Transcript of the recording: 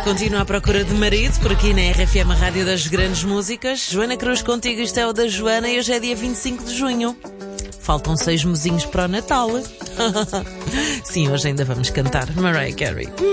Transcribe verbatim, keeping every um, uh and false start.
continua à procura de marido, por aqui na R F M, a Rádio das Grandes Músicas. Joana Cruz contigo, isto é o da Joana e hoje é dia vinte e cinco de junho. Faltam seis mesinhos para o Natal. Sim, hoje ainda vamos cantar Mariah Carey.